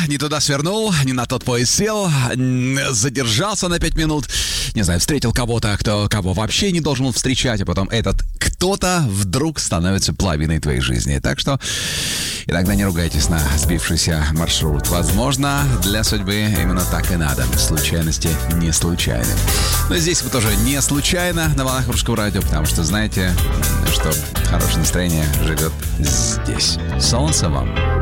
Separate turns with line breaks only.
не туда свернул, не на тот поезд сел, задержался на 5 минут, не знаю, встретил кого-то, кого вообще не должен был встречать, а потом этот кто-то вдруг становится половиной твоей жизни. Так что иногда не ругайтесь на сбившийся маршрут. Возможно, для судьбы именно так и надо. Случайности не случайны. Но здесь вы тоже не случайно на волнах Русского радио, потому что знаете, что хорошее настроение живет здесь. Солнце вам!